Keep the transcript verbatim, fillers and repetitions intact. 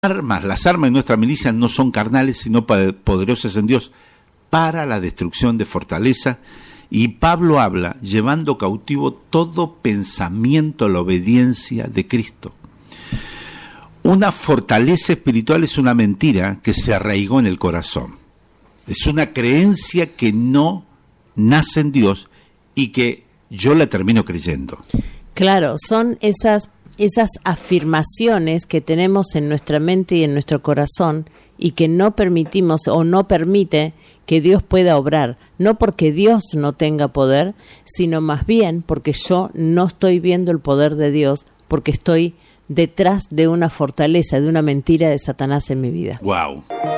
armas, las armas de nuestra milicia no son carnales, sino poderosas en Dios para la destrucción de fortaleza. Y Pablo habla llevando cautivo todo pensamiento a la obediencia de Cristo. Una fortaleza espiritual es una mentira que se arraigó en el corazón. Es una creencia que no nace en Dios y que yo la termino creyendo. Claro, son esas, esas afirmaciones que tenemos en nuestra mente y en nuestro corazón y que no permitimos o no permite que Dios pueda obrar. No porque Dios no tenga poder, sino más bien porque yo no estoy viendo el poder de Dios, porque estoy detrás de una fortaleza, de una mentira de Satanás en mi vida. Wow.